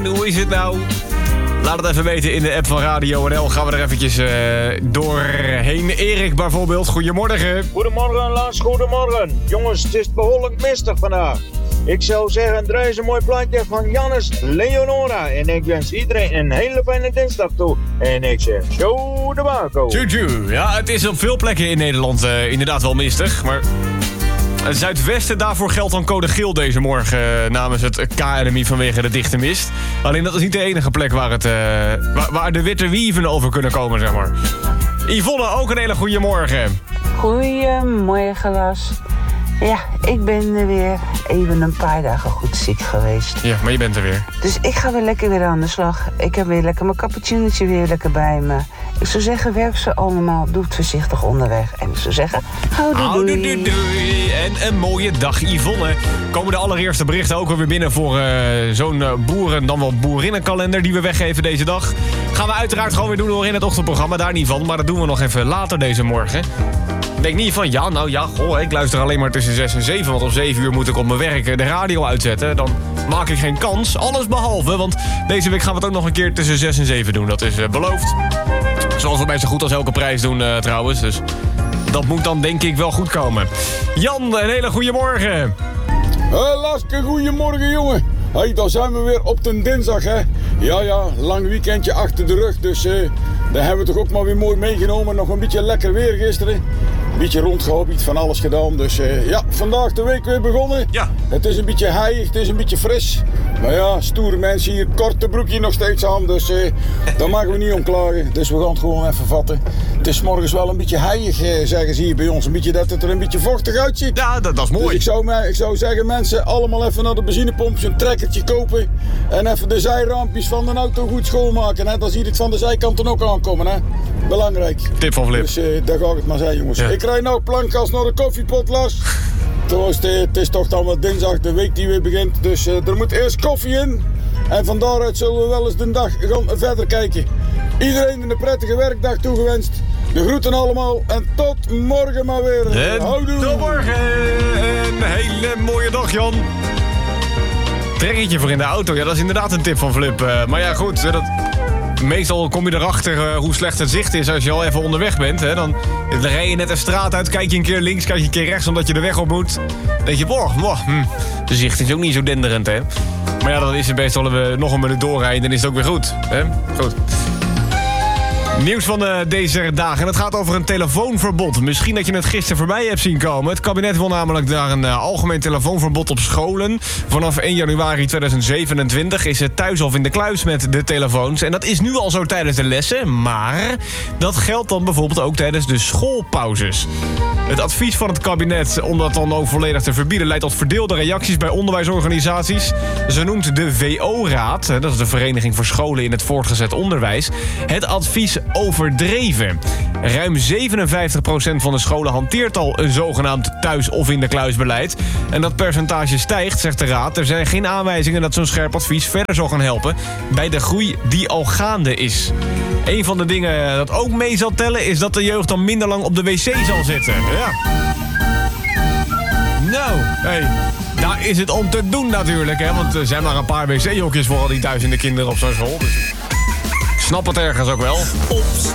Hoe is het nou? Laat het even weten in de app van Radio NL. Gaan we er eventjes doorheen. Erik bijvoorbeeld, goedemorgen. Goedemorgen Lars, goedemorgen. Jongens, het is behoorlijk mistig vandaag. Ik zou zeggen, draai eens een mooi plaatje van Jannes Leonora. En ik wens iedereen een hele fijne dinsdag toe. En ik zeg, show de Marco. Tjoe. Ja, het is op veel plekken in Nederland inderdaad wel mistig. Maar het zuidwesten, daarvoor geldt dan code geel deze morgen namens het KNMI vanwege de dichte mist. Alleen dat is niet de enige plek waar de witte wieven over kunnen komen, zeg maar. Yvonne, ook een hele goede morgen. Goedemorgen, Lars. Ja, ik ben er weer even een paar dagen goed ziek geweest. Ja, maar je bent er weer. Dus ik ga weer lekker aan de slag. Ik heb weer lekker mijn cappuccinootje weer lekker bij me. Ik zou zeggen, werk ze allemaal, doe het voorzichtig onderweg. En ik zou zeggen, houdoe doei. En een mooie dag, Yvonne. Komen de allereerste berichten ook alweer binnen voor zo'n boeren, dan wel boerinnenkalender die we weggeven deze dag. Gaan we uiteraard gewoon weer doen hoor in het ochtendprogramma, daar niet van. Maar dat doen we nog even later deze morgen. Denk niet van, ik luister alleen maar tussen 6 en 7... want om 7 uur moet ik op mijn werk de radio uitzetten. Dan maak ik geen kans, alles behalve. Want deze week gaan we het ook nog een keer tussen 6 en 7 doen. Dat is beloofd. Zoals we bij zo goed als elke prijs doen trouwens. Dus dat moet dan denk ik wel goed komen. Jan, een hele goede morgen. Laske, goedemorgen jongen. Hey, dan zijn we weer op de dinsdag, hè. Ja, lang weekendje achter de rug, dus daar hebben we toch ook maar weer mooi meegenomen. Nog een beetje lekker weer gisteren. Een beetje rondgehobbeld, van alles gedaan. Dus vandaag de week weer begonnen. Ja. Het is een beetje heilig, het is een beetje fris. Maar ja, stoere mensen hier, korte broekje nog steeds aan. Dus daar mogen we niet om klagen. Dus we gaan het gewoon even vatten. Het is morgens wel een beetje heilig, zeggen ze hier bij ons. Een beetje dat het er een beetje vochtig uitziet. Ja, dat is mooi. Dus ik zou zeggen, mensen, allemaal even naar de benzinepompje een trekkertje kopen. En even de zijrampjes van de auto goed schoonmaken. Hè? Dan zie je het van de zijkanten ook aankomen. Hè? Belangrijk. Tip van Flip. Dus daar ga ik het maar zijn, jongens. Ja. Ik rijd nou plankgas naar de koffiepot, Lars. Het is toch dan wel dinsdag, de week die weer begint. Dus er moet eerst koffie in. En van daaruit zullen we wel eens de dag gaan verder kijken. Iedereen een prettige werkdag toegewenst. De groeten allemaal en tot morgen maar weer. Houdoe. Tot morgen. Een hele mooie dag, Jan. Trekkertje voor in de auto, ja, dat is inderdaad een tip van Flip. Maar ja, goed, meestal kom je erachter hoe slecht het zicht is als je al even onderweg bent. Hè? Dan rij je net een straat uit, kijk je een keer links, kijk je een keer rechts omdat je de weg op moet. Dan denk je, de zicht is ook niet zo denderend, hè. Maar ja, dan is het best wel nog een minuut doorrijden, dan is het ook weer goed. Hè? Goed. Nieuws van deze dagen. En het gaat over een telefoonverbod. Misschien dat je het gisteren voorbij hebt zien komen. Het kabinet wil namelijk daar een algemeen telefoonverbod op scholen. Vanaf 1 januari 2027 is het thuis of in de kluis met de telefoons. En dat is nu al zo tijdens de lessen. Maar dat geldt dan bijvoorbeeld ook tijdens de schoolpauzes. Het advies van het kabinet om dat dan ook volledig te verbieden leidt tot verdeelde reacties bij onderwijsorganisaties. Ze noemt de VO-raad, dat is de Vereniging voor Scholen in het Voortgezet Onderwijs, het advies overdreven. Ruim 57% van de scholen hanteert al een zogenaamd thuis- of in de kluisbeleid. En dat percentage stijgt, zegt de raad. Er zijn geen aanwijzingen dat zo'n scherp advies verder zal gaan helpen bij de groei die al gaande is. Een van de dingen dat ook mee zal tellen is dat de jeugd dan minder lang op de wc zal zitten. Ja. Nou, daar is het om te doen natuurlijk, hè. Want er zijn maar een paar wc-hokjes voor al die duizenden kinderen op zo'n school. Dus ik snap het ergens ook wel.